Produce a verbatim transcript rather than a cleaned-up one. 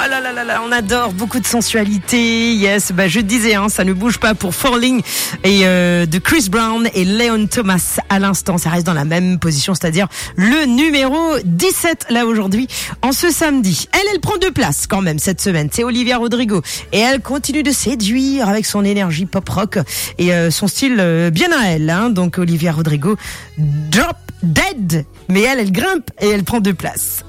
là là là là là, on adore beaucoup de sensualité. Yes, bah je te disais, hein, ça ne bouge pas pour Falling et euh, de Chris Brown et Leon Thomas à l'instant. Ça reste dans la même position, c'est-à-dire le numéro dix-sept là aujourd'hui, en ce samedi. Elle, elle prend deux places quand même cette semaine. C'est Olivia Rodrigo et elle continue de séduire avec son énergie pop rock et euh, son style euh, bien à elle. Hein. Donc Olivia Rodrigo, Drop Dead. Mais elle, elle grimpe et elle prend deux places.